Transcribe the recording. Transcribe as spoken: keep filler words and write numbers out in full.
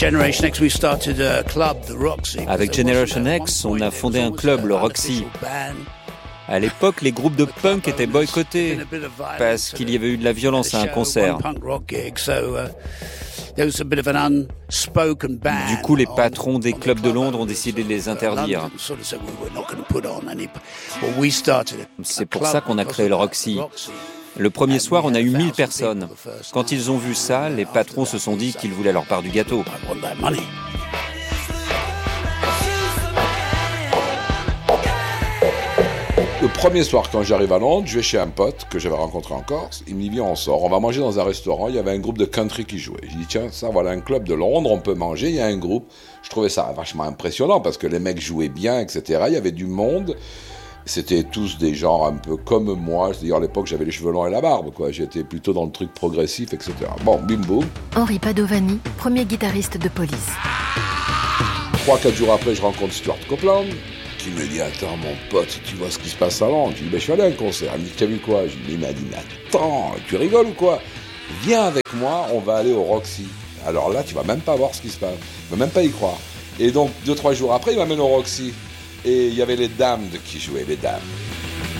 Avec Generation X, on a fondé un club, le Roxy. À l'époque, les groupes de punk étaient boycottés parce qu'il y avait eu de la violence à un concert. Du coup, les patrons des clubs de Londres ont décidé de les interdire. C'est pour ça qu'on a créé le Roxy. Le premier soir, on a eu mille personnes. Quand ils ont vu ça, les patrons se sont dit qu'ils voulaient leur part du gâteau. Le premier soir, quand j'arrive à Londres, je vais chez un pote que j'avais rencontré en Corse. Il me dit, viens, on sort, on va manger dans un restaurant. Il y avait un groupe de country qui jouait. Je dis, tiens, ça, voilà un club de Londres, on peut manger. Il y a un groupe. Je trouvais ça vachement impressionnant parce que les mecs jouaient bien, et cetera. Il y avait du monde. C'était tous des gens un peu comme moi. C'est-à-dire, à l'époque, j'avais les cheveux longs et la barbe, quoi. J'étais plutôt dans le truc progressif, et cetera. Bon, bim boum. Henri Padovani, premier guitariste de Police. Trois, quatre jours après, je rencontre Stuart Copeland, qui me dit, attends, mon pote, tu vois ce qui se passe à Londres? Je lui dis, ben, je suis allé à un concert. Il me dit, tu as vu quoi? Je lui dis, il m'a dit, mais attends, tu rigoles ou quoi? Viens avec moi, on va aller au Roxy. Alors là, tu vas même pas voir ce qui se passe. Tu vas même pas y croire. Et donc, deux, trois jours après, il m'amène au Roxy. Et il y avait les Damned qui jouaient, les Damned.